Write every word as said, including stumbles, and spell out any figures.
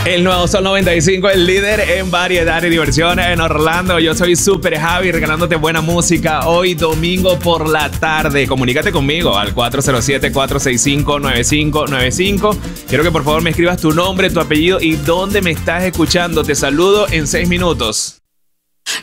El nuevo Sol noventa y cinco, el líder en variedad y diversión en Orlando. Yo soy Super Javi, regalándote buena música hoy domingo por la tarde. Comunícate conmigo al cuatro cero siete, cuatro seis cinco, nueve cinco nueve cinco. Quiero que por favor me escribas tu nombre, tu apellido y dónde me estás escuchando. Te saludo en seis minutos.